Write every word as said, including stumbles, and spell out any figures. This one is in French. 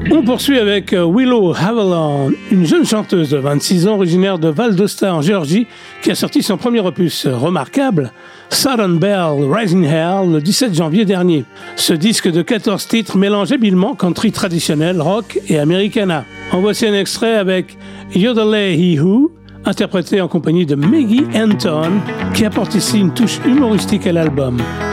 On poursuit avec Willow Avalon, une jeune chanteuse de vingt-six ans originaire de Val d'Osta en Géorgie qui a sorti son premier opus remarquable, Southern Belle Rising Hell, le dix-sept janvier dernier. Ce disque de quatorze titres mélange habilement country traditionnel, rock et americana. En voici un extrait avec Yodelay He Who, interprété en compagnie de Maggie Anton, qui apporte ici une touche humoristique à l'album.